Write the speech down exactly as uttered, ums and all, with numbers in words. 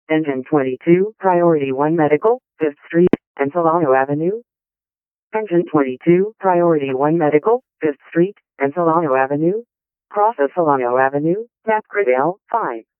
Engine twenty-two, Priority one Medical, fifth Street, and Solano Avenue. Engine twenty-two, Priority one Medical, fifth Street, and Solano Avenue. Cross of Solano Avenue, Tap Credale, five.